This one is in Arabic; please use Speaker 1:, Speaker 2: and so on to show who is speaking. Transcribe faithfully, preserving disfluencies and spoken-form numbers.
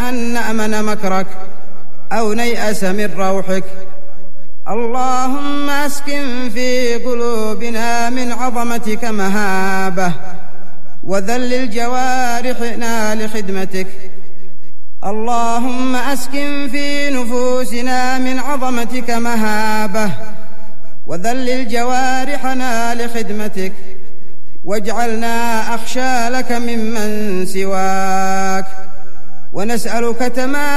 Speaker 1: أن نأمن مكرك أو نيأس من روحك. اللهم أسكن في قلوبنا من عظمتك مهابة، وذلل جوارحنا لخدمتك. اللهم أسكن في نفوسنا من عظمتك مهابة، وذلل جوارحنا لخدمتك، واجعلنا أخشى لك ممن سواك، ونسألك تمام